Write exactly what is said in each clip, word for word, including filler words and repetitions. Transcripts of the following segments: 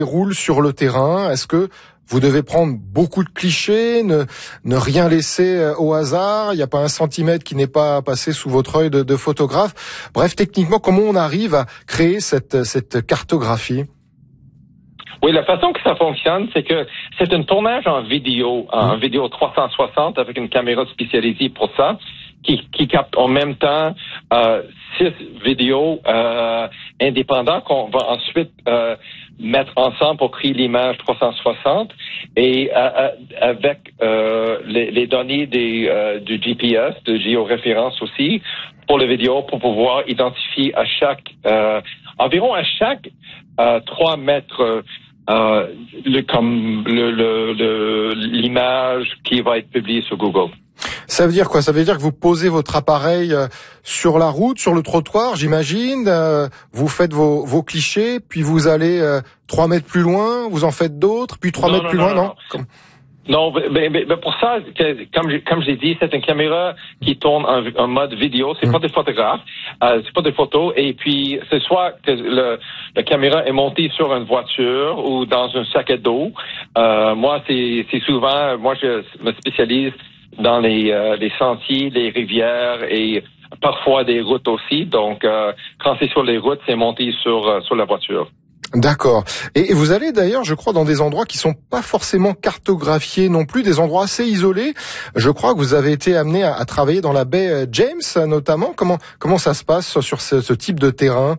déroule sur le terrain? Est-ce que vous devez prendre beaucoup de clichés, ne, ne rien laisser au hasard? Il n'y a pas un centimètre qui n'est pas passé sous votre œil de, de photographe. Bref, techniquement, comment on arrive à créer cette, cette cartographie? Oui, la façon que ça fonctionne, c'est que c'est un tournage en vidéo, en mmh. vidéo trois cent soixante avec une caméra spécialisée pour ça, qui, qui capte en même temps euh, six vidéos euh, indépendantes qu'on va ensuite euh, mettre ensemble pour créer l'image trois cent soixante et euh, avec euh, les, les données des, euh, du G P S, de géoréférence aussi, pour la vidéo, pour pouvoir identifier à chaque, euh, environ à chaque euh, trois mètres Euh, le, comme le, le, le, l'image qui va être publiée sur Google. Ça veut dire quoi? Ça veut dire que vous posez votre appareil sur la route, sur le trottoir, j'imagine. Euh, vous faites vos, vos clichés, puis vous allez euh, trois mètres plus loin, vous en faites d'autres, puis trois mètres non, plus non, loin, non, non, non Comme... Non, mais, mais, mais pour ça, que, comme j'ai, comme j'ai dit, c'est une caméra qui tourne en, en mode vidéo. C'est mmh. pas des photographes, euh, c'est pas des photos. Et puis, c'est soit que le, la caméra est montée sur une voiture ou dans un sac à dos. Euh, moi, c'est, c'est souvent, moi, je me spécialise dans les, euh, les sentiers, les rivières et parfois des routes aussi. Donc, euh, quand c'est sur les routes, c'est monté sur euh, sur la voiture. D'accord. Et vous allez d'ailleurs, je crois, dans des endroits qui sont pas forcément cartographiés non plus, des endroits assez isolés. Je crois que vous avez été amené à, à travailler dans la baie James, notamment. Comment comment ça se passe sur ce, ce type de terrain?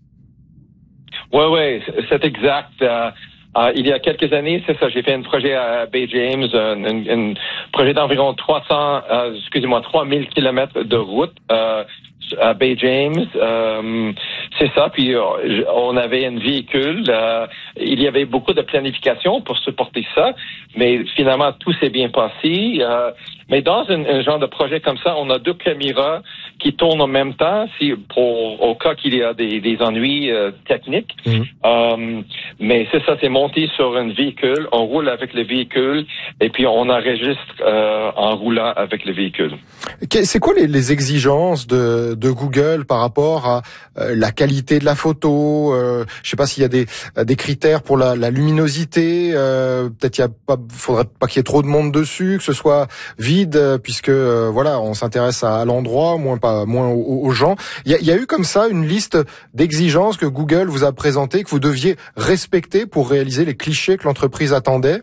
Ouais, ouais, c'est exact. Euh, euh, il y a quelques années, c'est ça, j'ai fait un projet à Bay James, un, un, un projet d'environ trois cents, euh, excusez-moi, trois mille kilomètres de route. Euh, à Bay James, euh, c'est ça. Puis euh, on avait un véhicule. Euh, il y avait beaucoup de planification pour supporter ça, mais finalement tout s'est bien passé. Euh, mais dans un, un genre de projet comme ça, on a deux caméras qui tournent en même temps, si pour au cas qu'il y a des, des ennuis euh, techniques. Mmh. Euh, mais c'est ça, c'est monté sur un véhicule. On roule avec le véhicule et puis on enregistre euh, en roulant avec le véhicule. C'est quoi les, les exigences de, de Google par rapport à euh, la qualité de la photo? euh, Je sais pas s'il y a des, des critères pour la, la luminosité. Euh, Peut-être il y a pas, faudrait pas qu'il y ait trop de monde dessus, que ce soit vide, puisque euh, voilà, on s'intéresse à, à l'endroit, moins pas moins aux, aux gens. Il y a, il y a eu comme ça une liste d'exigences que Google vous a présentées, que vous deviez respecter pour réaliser les clichés que l'entreprise attendait.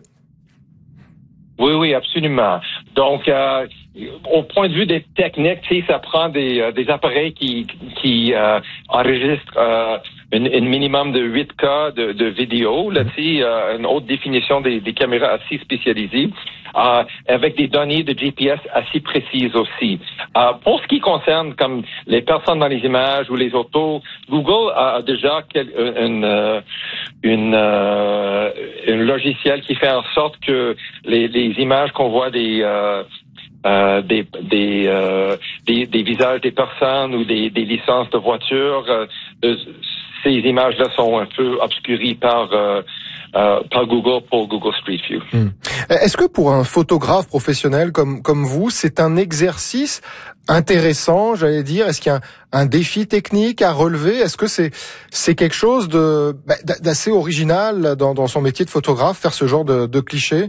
Oui, oui, absolument. Donc, euh, au point de vue des techniques, tu sais, ça prend des, euh, des appareils qui, qui euh, enregistrent euh, un, un minimum de huit K de, de vidéo, là, tu sais, euh, une haute définition des, des caméras assez spécialisées, euh, avec des données de G P S assez précises aussi. Euh, pour ce qui concerne comme les personnes dans les images ou les autos, Google a déjà quel, une, une, une, euh, un logiciel qui fait en sorte que les, les images qu'on voit des euh, Euh, des des, euh, des des visages des personnes ou des, des licences de voitures, euh, ces images-là sont un peu obscurées par euh, euh, par Google pour Google Street View. Mmh. Est-ce que pour un photographe professionnel comme comme vous, c'est un exercice intéressant, j'allais dire? Est-ce qu'il y a un, un défi technique à relever? Est-ce que c'est c'est quelque chose de bah, d'assez original dans dans son métier de photographe, faire ce genre de, de clichés?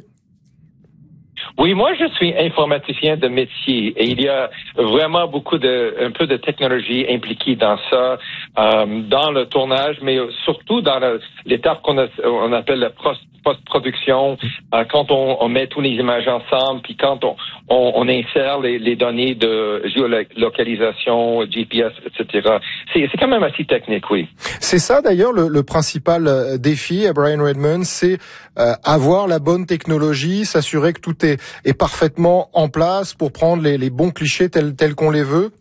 Oui, moi je suis informaticien de métier et il y a vraiment beaucoup de un peu de technologie impliquée dans ça, euh, dans le tournage, mais surtout dans le, l'étape qu'on a, on appelle la post-production, euh, quand on, on met toutes les images ensemble, puis quand on, on, on insère les, les données de géolocalisation, G P S, et cetera. C'est, c'est quand même assez technique, oui. C'est ça d'ailleurs le, le principal défi à Brian Redmond, c'est euh, avoir la bonne technologie, s'assurer que tout est, est parfaitement en place pour prendre les, les bons clichés tels, tels qu'on les veut.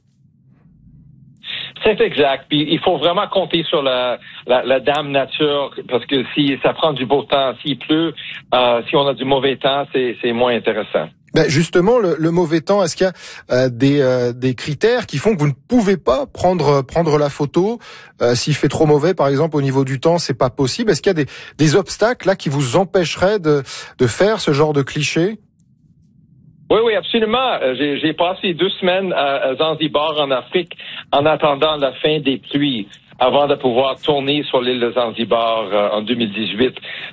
C'est exact. Puis il faut vraiment compter sur la, la, la dame nature, parce que si ça prend du beau temps, s'il pleut, euh, si on a du mauvais temps, c'est, c'est moins intéressant. Ben justement, le, le mauvais temps, est-ce qu'il y a euh, des, euh, des critères qui font que vous ne pouvez pas prendre prendre la photo euh, s'il fait trop mauvais, par exemple, au niveau du temps, c'est pas possible? Est-ce qu'il y a des, des obstacles là qui vous empêcheraient de, de faire ce genre de cliché? Oui, oui, absolument. J'ai, j'ai passé deux semaines à Zanzibar, en Afrique, en attendant la fin des pluies. avant de pouvoir tourner sur l'île de Zanzibar euh, en deux mille dix-huit.